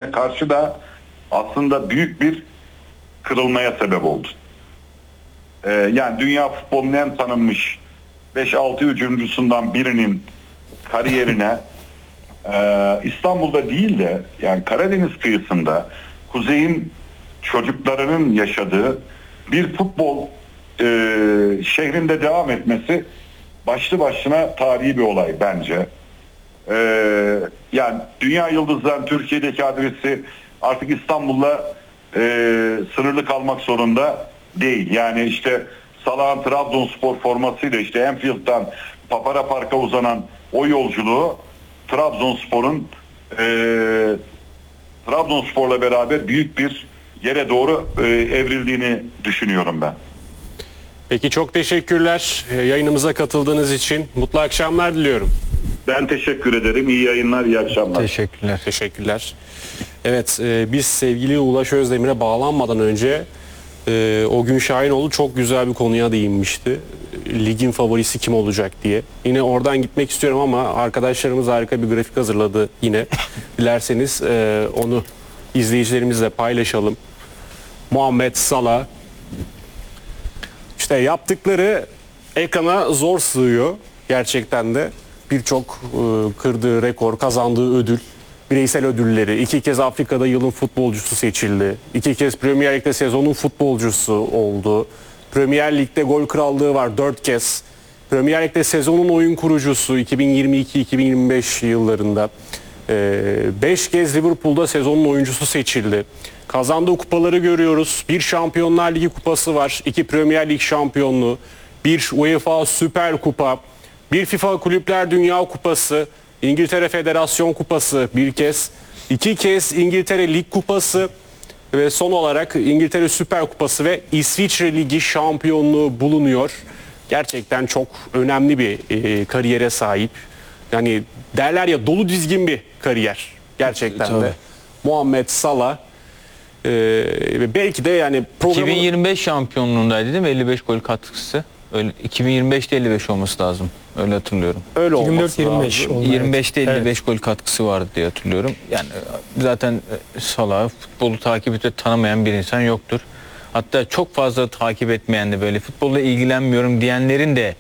sistemine karşı da aslında büyük bir kırılmaya sebep oldu. Yani dünya futbolunun en tanınmış 5-6 hücumcusundan birinin kariyerine İstanbul'da değil de yani Karadeniz kıyısında kuzeyin çocuklarının yaşadığı bir futbol şehrinde devam etmesi başlı başına tarihi bir olay bence. Yani dünya yıldızların Türkiye'deki adresi artık İstanbul'la sınırlı kalmak zorunda değil. Yani işte Salah'ın Trabzonspor formasıyla işte Enfield'dan Papara Park'a uzanan o yolculuğu Trabzonspor'la beraber büyük bir yere doğru evrildiğini düşünüyorum ben. Peki çok teşekkürler yayınımıza katıldığınız için. Mutlu akşamlar diliyorum. Ben teşekkür ederim. İyi yayınlar, iyi akşamlar. Teşekkürler. Teşekkürler. Evet, biz sevgili Ulaş Özdemir'e bağlanmadan önce o gün Şahinoğlu çok güzel bir konuya değinmişti. Ligin favorisi kim olacak diye. Yine oradan gitmek istiyorum ama arkadaşlarımız harika bir grafik hazırladı yine. Dilerseniz onu izleyicilerimizle paylaşalım. Muhammed Salah işte yaptıkları ekrana zor sığıyor. Gerçekten de birçok kırdığı rekor, kazandığı ödül, bireysel ödülleri, 2 kez Afrika'da yılın futbolcusu seçildi. 2 kez Premier Lig'de sezonun futbolcusu oldu. Premier Lig'de gol krallığı var 4 kez. Premier Lig'de sezonun oyun kurucusu 2022-2025 yıllarında. 5 kez Liverpool'da sezonun oyuncusu seçildi. Kazandığı kupaları görüyoruz. Bir Şampiyonlar Ligi kupası var. 2 Premier Lig şampiyonluğu. Bir UEFA Süper Kupa. Bir FIFA Kulüpler Dünya Kupası. İngiltere Federasyon Kupası bir kez. 2 kez İngiltere Lig Kupası. Ve son olarak İngiltere Süper Kupası ve İsviçre Ligi şampiyonluğu bulunuyor. Gerçekten çok önemli bir kariyere sahip. Yani derler ya dolu dizgin bir kariyer. Gerçekten de. Muhammed Salah belki de yani 2025 şampiyonluğundaydı değil mi? 55 gol katkısı. Öyle 2025'te 55 olması lazım. Öyle hatırlıyorum. Öyle olması 24-25 lazım. 25'te 55 gol katkısı vardı diye hatırlıyorum. Yani zaten Salah futbolu takip edip tanımayan bir insan yoktur. Hatta çok fazla takip etmeyen de böyle futbolla ilgilenmiyorum diyenlerin de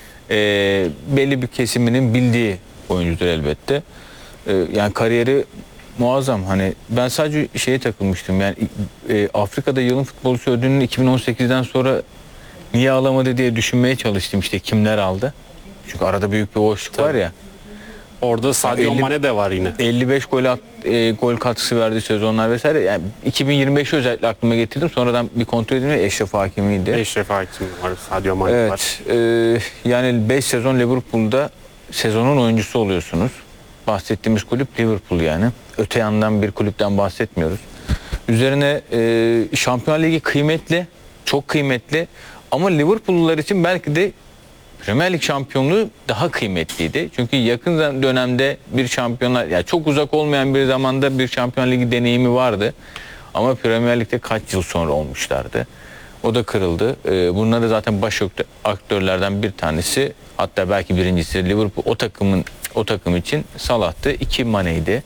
belli bir kesiminin bildiği oyuncudur elbette. Yani kariyeri muazzam. Hani ben sadece şeye takılmıştım. Yani Afrika'da yılın futbolcusu ödülünü 2018'den sonra niye alamadı diye düşünmeye çalıştım, işte kimler aldı. Çünkü arada büyük bir boşluk var ya. Orada Sadio Mane de var yine. 55 gol katkısı verdi sezonlar vesaire. Yani 2025'i özellikle aklıma getirdim. Sonradan bir kontrol edildi. Eşref Hakimi'ydi. Eşref Hakimi var, Sadio Mane var. Evet. Yani 5 sezon Liverpool'da sezonun oyuncusu oluyorsunuz. Bahsettiğimiz kulüp Liverpool yani. Öte yandan bir kulüpten bahsetmiyoruz. Üzerine Şampiyonlar Ligi kıymetli, çok kıymetli. Ama Liverpool'lular için belki de Premier Lig şampiyonluğu daha kıymetliydi. Çünkü yakın dönemde bir şampiyonlar, yani çok uzak olmayan bir zamanda bir Şampiyonlar Ligi deneyimi vardı. Ama Premier Lig'de kaç yıl sonra olmuşlardı. O da kırıldı. Bunlar da zaten baş aktörlerden bir tanesi, hatta belki birincisi Liverpool o takım için Salah'tı, 2 Mane'ydi.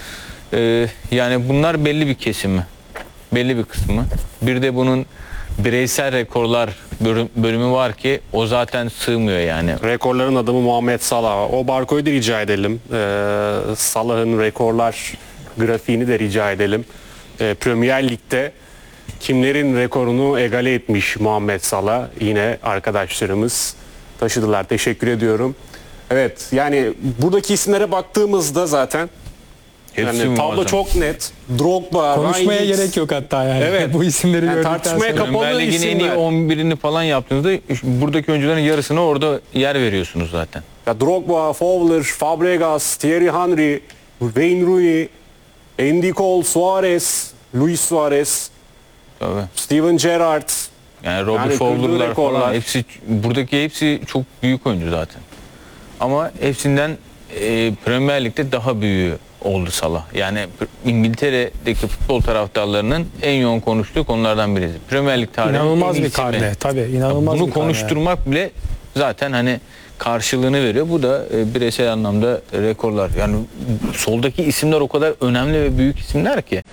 Yani bunlar belli bir kesimi, belli bir kısmı. Bir de bunun bireysel rekorlar bölümü var ki o zaten sığmıyor yani. Rekorların adamı Muhammed Salah. O barkoyu da rica edelim. Salah'ın rekorlar grafiğini de rica edelim. Premier Lig'de kimlerin rekorunu egale etmiş Muhammed Salah? Yine arkadaşlarımız taşıdılar. Teşekkür ediyorum. Evet, yani buradaki isimlere baktığımızda zaten yani tablo çok net. Drogba, konuşmaya Ryan gerek yok hatta yani. Evet. Bu isimleri Yani gördükten tartışmaya sonra. kapalı Premier Lig'in en iyi isimler. 11'ini falan yaptığınızda buradaki oyuncuların yarısına orada yer veriyorsunuz zaten. Ya Drogba, Fowler, Fabregas, Thierry Henry, Wayne Rooney, Andy Cole, Suarez, Luis Suarez, Tabii. Steven Gerrard. Yani Robbie Yani Fowler'lar kırdığı falan rekorlar. buradaki hepsi çok büyük oyuncu zaten. Ama hepsinden Premier Lig'de daha büyüğü oldu Salah. Yani İngiltere'deki futbol taraftarlarının en yoğun konuştuğu konulardan birisi. Premier Lig tarihinin İnanılmaz en bir iyisi mi? karne. Tabii inanılmaz Bunu bir karne. konuşturmak bile zaten hani karşılığını veriyor. Bu da bireysel anlamda rekorlar. Yani soldaki isimler o kadar önemli ve büyük isimler ki.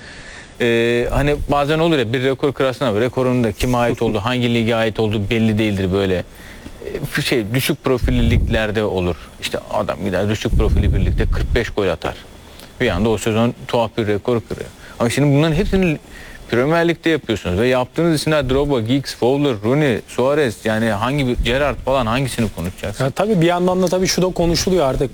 Hani bazen olur ya, bir rekor kırarsın ama rekorun da kime ait olduğu, hangi lige ait olduğu belli değildir böyle. Düşük profilli liglerde olur. İşte adam gider düşük profilli bir ligde 45 gol atar. Bir anda o sezon tuhaf bir rekor kırıyor. Ama şimdi bunların hepsini Premier Lig'de yapıyorsunuz ve yaptığınız isimler Drogba, Giggs, Fowler, Rooney, Suarez, yani hangi bir Gerrard falan, hangisini konuşacaksın? Ya tabii bir yandan da tabii şu da konuşuluyor artık.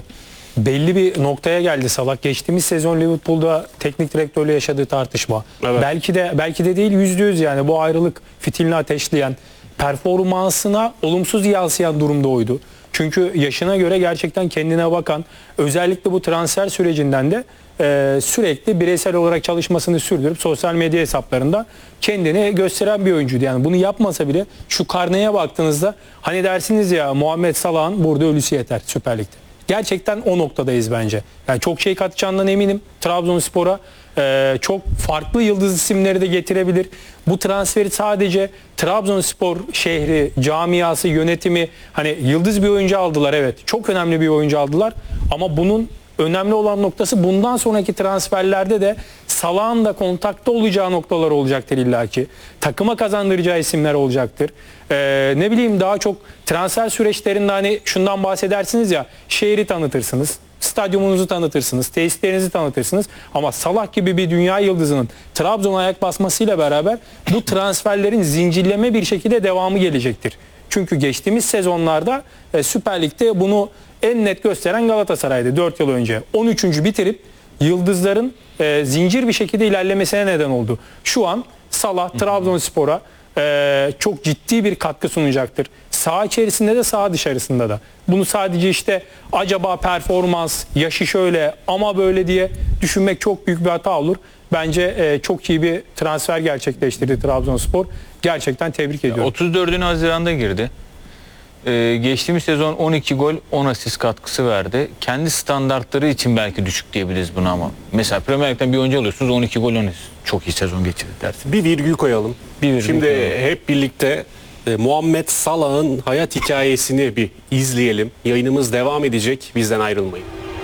Belli bir noktaya geldi Salah. Geçtiğimiz sezon Liverpool'da teknik direktörle yaşadığı tartışma. Evet. Belki de değil, %100 yani bu ayrılık fitilini ateşleyen, performansına olumsuz yansıyan durumda oydu. Çünkü yaşına göre gerçekten kendine bakan, özellikle bu transfer sürecinden de sürekli bireysel olarak çalışmasını sürdürüp sosyal medya hesaplarında kendini gösteren bir oyuncuydu. Yani bunu yapmasa bile şu karneye baktığınızda hani dersiniz ya, Muhammed Salah'ın burada ölüsü yeter Süper Lig'de. Gerçekten o noktadayız bence. Yani çok şey katacağından eminim Trabzonspor'a. Çok farklı yıldız isimleri de getirebilir. Bu transferi sadece Trabzonspor şehri, camiası, yönetimi, hani yıldız bir oyuncu aldılar, evet. Çok önemli bir oyuncu aldılar ama bunun önemli olan noktası bundan sonraki transferlerde de Salah'ın da kontakta olacağı noktalar olacaktır illaki. Takıma kazandıracağı isimler olacaktır. Ne bileyim, daha çok transfer süreçlerinde hani şundan bahsedersiniz ya, şehri tanıtırsınız, stadyumunuzu tanıtırsınız, tesislerinizi tanıtırsınız ama Salah gibi bir dünya yıldızının Trabzon'a ayak basmasıyla beraber bu transferlerin zincirleme bir şekilde devamı gelecektir. Çünkü geçtiğimiz sezonlarda Süper Lig'de bunu en net gösteren Galatasaray'dı 4 yıl önce. 13. bitirip yıldızların zincir bir şekilde ilerlemesine neden oldu. Şu an Salah Trabzonspor'a çok ciddi bir katkı sunacaktır. Saha içerisinde de saha dışarısında da. Bunu sadece işte acaba performans, yaşı şöyle ama böyle diye düşünmek çok büyük bir hata olur. Bence çok iyi bir transfer gerçekleştirdi Trabzonspor. Gerçekten tebrik ediyorum. 34. Haziran'da girdi. Geçtiğimiz sezon 12 gol 10 asist katkısı verdi. Kendi standartları için belki düşük diyebiliriz buna ama. Mesela Premier Lig'den bir oyuncu alıyorsunuz, 12 gol 10 asist. Çok iyi sezon geçirdi dersin. Bir virgül koyalım. Şimdi hep birlikte Muhammed Salah'ın hayat hikayesini bir izleyelim. Yayınımız devam edecek. Bizden ayrılmayın.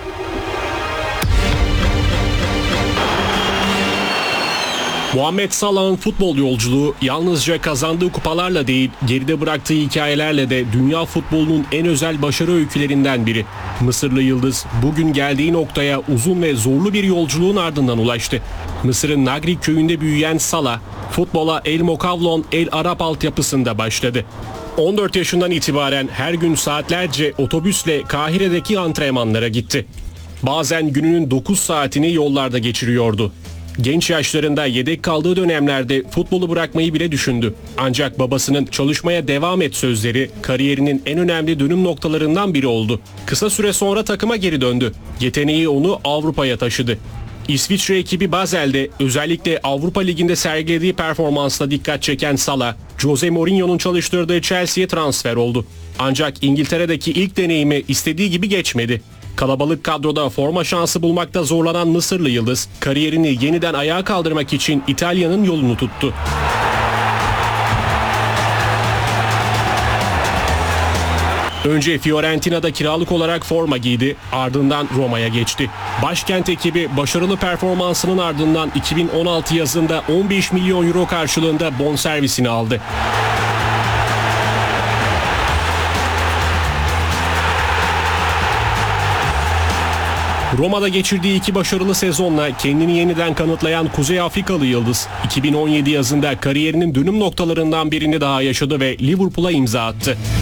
Muhammed Salah'ın futbol yolculuğu yalnızca kazandığı kupalarla değil, geride bıraktığı hikayelerle de dünya futbolunun en özel başarı öykülerinden biri. Mısırlı yıldız bugün geldiği noktaya uzun ve zorlu bir yolculuğun ardından ulaştı. Mısır'ın Nagrik köyünde büyüyen Salah, futbola El Mokavlon El Arap altyapısında başladı. 14 yaşından itibaren her gün saatlerce otobüsle Kahire'deki antrenmanlara gitti. Bazen gününün 9 saatini yollarda geçiriyordu. Genç yaşlarında yedek kaldığı dönemlerde futbolu bırakmayı bile düşündü. Ancak babasının çalışmaya devam et sözleri kariyerinin en önemli dönüm noktalarından biri oldu. Kısa süre sonra takıma geri döndü. Yeteneği onu Avrupa'ya taşıdı. İsviçre ekibi Basel'de özellikle Avrupa Ligi'nde sergilediği performansla dikkat çeken Salah, Jose Mourinho'nun çalıştırdığı Chelsea'ye transfer oldu. Ancak İngiltere'deki ilk deneyimi istediği gibi geçmedi. Kalabalık kadroda forma şansı bulmakta zorlanan Mısırlı yıldız, kariyerini yeniden ayağa kaldırmak için İtalya'nın yolunu tuttu. Önce Fiorentina'da kiralık olarak forma giydi, ardından Roma'ya geçti. Başkent ekibi başarılı performansının ardından 2016 yazında 15 milyon euro karşılığında bonservisini aldı. Roma'da geçirdiği 2 başarılı sezonla kendini yeniden kanıtlayan Kuzey Afrikalı yıldız 2017 yazında kariyerinin dönüm noktalarından birini daha yaşadı ve Liverpool'a imza attı.